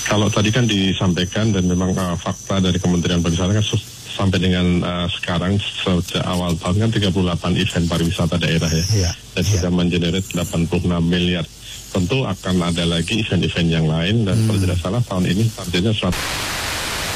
Kalau tadi kan disampaikan dan memang fakta dari Kementerian Pariwisata kan sampai dengan sekarang sejak awal tahun kan 38 event pariwisata daerah ya. Dan sudah mengenerate 86 miliar. Tentu akan ada lagi event-event yang lain dan kalau tidak salah tahun ini targetnya 100